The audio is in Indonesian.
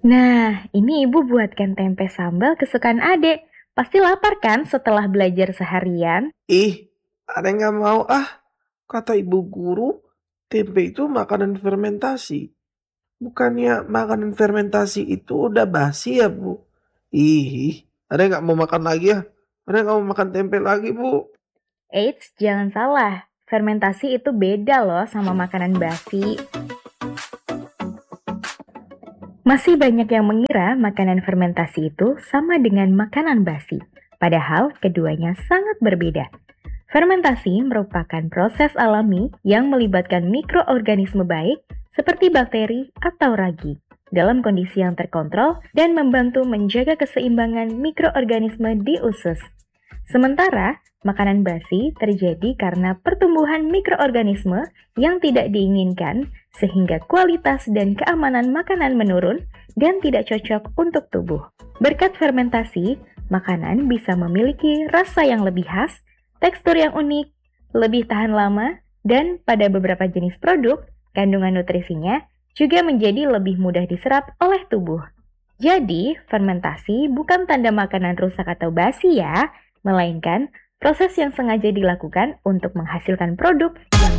Nah, ini ibu buatkan tempe sambal kesukaan adek. Pasti lapar kan setelah belajar seharian? Ih, ada yang nggak mau ah, kata ibu guru, tempe itu makanan fermentasi. Bukannya makanan fermentasi itu udah basi ya, Bu? Ih, ada yang nggak mau makan lagi ya? Ada yang nggak mau makan tempe lagi, Bu? Eits, jangan salah. Fermentasi itu beda loh sama makanan basi. Masih banyak yang mengira makanan fermentasi itu sama dengan makanan basi. Padahal keduanya sangat berbeda. Fermentasi merupakan proses alami yang melibatkan mikroorganisme baik seperti bakteri atau ragi dalam kondisi yang terkontrol dan membantu menjaga keseimbangan mikroorganisme di usus. Sementara, makanan basi terjadi karena pertumbuhan mikroorganisme yang tidak diinginkan sehingga kualitas dan keamanan makanan menurun dan tidak cocok untuk tubuh. Berkat fermentasi, makanan bisa memiliki rasa yang lebih khas, tekstur yang unik, lebih tahan lama, dan pada beberapa jenis produk, kandungan nutrisinya juga menjadi lebih mudah diserap oleh tubuh. Jadi, fermentasi bukan tanda makanan rusak atau basi ya, melainkan proses yang sengaja dilakukan untuk menghasilkan produk yang